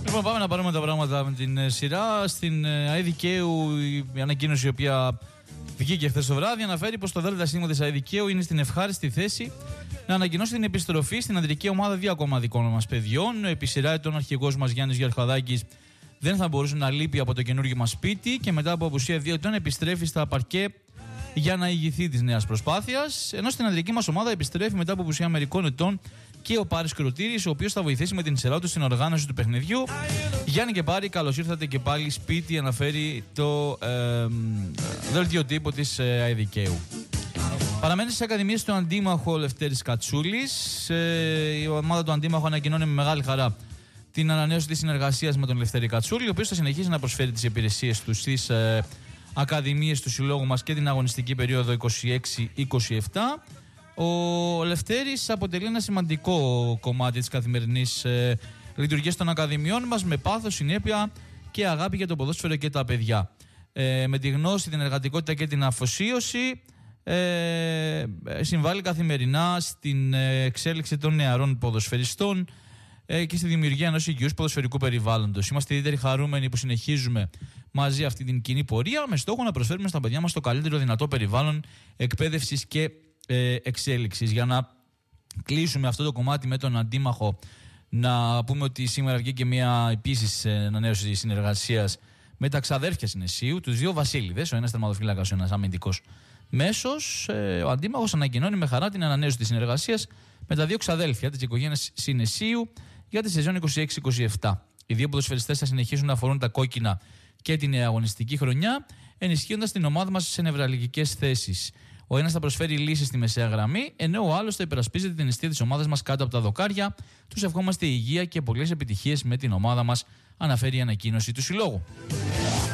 Λοιπόν, πάμε να πάρουμε τα πράγματα με την σειρά. Στην ΑΕ Δικαίου, η ανακοίνωση η οποία βγήκε χθες το βράδυ αναφέρει πως το ΔΣ της ΑΕ Δικαίου είναι στην ευχάριστη θέση να ανακοινώσει την επιστροφή στην ανδρική ομάδα 2 ακόμα δικών μας παιδιών. Επί σειρά ετών, ο αρχηγός μας Γιάννης Γεωργιαδάκης δεν θα μπορούσε να λείπει από το καινούργιο μας σπίτι και μετά από απουσία 2 ετών επιστρέφει στα παρκέ για να ηγηθεί της νέας προσπάθειας. Ενώ στην ανδρική μας ομάδα επιστρέφει μετά από απουσία μερικών ετών και ο Πάρης Κροτήρης, ο οποίος θα βοηθήσει με την σειρά του στην οργάνωση του παιχνιδιού. Γιάννη και Πάρη, καλώς ήρθατε και πάλι σπίτι, αναφέρει το δελτίο τύπου της ΑΕ Δικαίου. Παραμένει στις ακαδημίες του Αντίμαχου ο Λευτέρης Κατσούλης. Η ομάδα του Αντίμαχου ανακοινώνει με μεγάλη χαρά την ανανέωση της συνεργασίας με τον Λευτέρη Κατσούλη, ο οποίος θα συνεχίσει να προσφέρει τις υπηρεσίες του στις ακαδημίες του συλλόγου μας και την αγωνιστική περίοδο 26-27. Ο Λευτέρης αποτελεί ένα σημαντικό κομμάτι της καθημερινής λειτουργίας των ακαδημιών μας, με πάθος, συνέπεια και αγάπη για το ποδόσφαιρο και τα παιδιά. Με τη γνώση, την εργατικότητα και την αφοσίωση συμβάλλει καθημερινά στην εξέλιξη των νεαρών ποδοσφαιριστών και στη δημιουργία ενός υγιούς ποδοσφαιρικού περιβάλλοντος. Είμαστε ιδιαίτερα χαρούμενοι που συνεχίζουμε μαζί αυτή την κοινή πορεία με στόχο να προσφέρουμε στα παιδιά μας το καλύτερο δυνατό περιβάλλον εκπαίδευσης και εξέλιξης. Για να κλείσουμε αυτό το κομμάτι με τον Αντίμαχο, να πούμε ότι σήμερα βγήκε μια επίσης ανανέωση συνεργασίας με τα ξαδέρφια Συνεσίου, τους δύο Βασίλειδες, ο ένας τερματοφύλακας, ο ένας αμυντικός μέσος. Ο Αντίμαχος ανακοινώνει με χαρά την ανανέωση της συνεργασίας με τα δύο ξαδέλφια της οικογένειας Συνεσίου για τη σεζόν 26-27. Οι δύο ποδοσφαιριστές θα συνεχίσουν να αφορούν τα κόκκινα και την αγωνιστική χρονιά, ενισχύοντας την ομάδα μας σε νευραλγικές θέσεις. Ο ένας θα προσφέρει λύσεις στη μεσαία γραμμή, ενώ ο άλλος θα υπερασπίζεται την αιστεία της ομάδας μας κάτω από τα δοκάρια. Τους ευχόμαστε υγεία και πολλές επιτυχίες με την ομάδα μας, αναφέρει η ανακοίνωση του συλλόγου.